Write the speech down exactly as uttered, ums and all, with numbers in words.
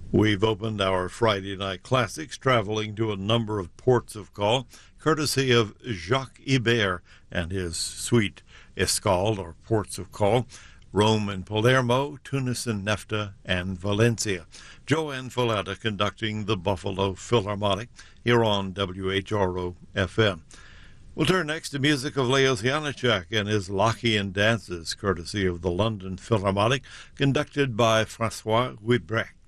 We've opened our Friday night classics, traveling to a number of ports of call, courtesy of Jacques Ibert and his suite Escalde, or ports of call, Rome and Palermo, Tunis and Nefta, and Valencia. Joanne Falletta conducting the Buffalo Philharmonic here on W H R O F M. We'll turn next to music of Leos Janáček and his Lockean dances, courtesy of the London Philharmonic, conducted by Francois Houellebecq.